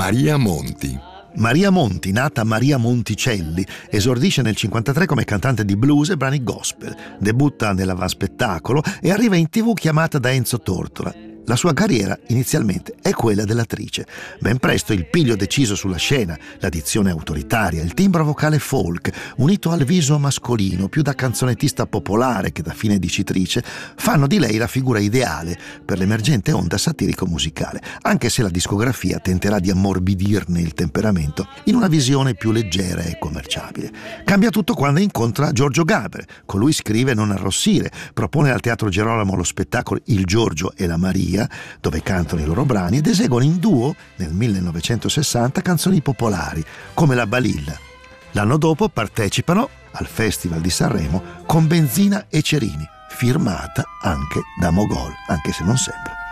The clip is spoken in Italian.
Maria Monti. Maria Monti, nata Maria Monticelli, esordisce nel 1953 come cantante di blues e brani gospel, debutta nell'avanspettacolo e arriva in TV chiamata da Enzo Tortora. La sua carriera inizialmente è quella dell'attrice. Ben presto il piglio deciso sulla scena, la dizione autoritaria, il timbro vocale folk, unito al viso mascolino, più da canzonettista popolare che da fine dicitrice, fanno di lei la figura ideale per l'emergente onda satirico-musicale, anche se la discografia tenterà di ammorbidirne il temperamento in una visione più leggera e commerciabile. Cambia tutto quando incontra Giorgio Gaber. Con lui scrive Non arrossire, propone al Teatro Gerolamo lo spettacolo Il Giorgio e la Maria, dove cantano i loro brani ed eseguono in duo nel 1960 canzoni popolari come La Balilla. L'anno dopo partecipano al Festival di Sanremo con Benzina e Cerini, firmata anche da Mogol, anche se non sempre.